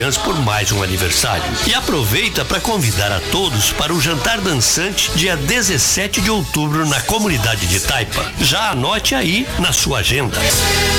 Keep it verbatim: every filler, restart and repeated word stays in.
por mais um aniversário. E aproveita para convidar a todos para o jantar dançante dia dezessete de outubro na comunidade de Taipa. Já anote aí na sua agenda.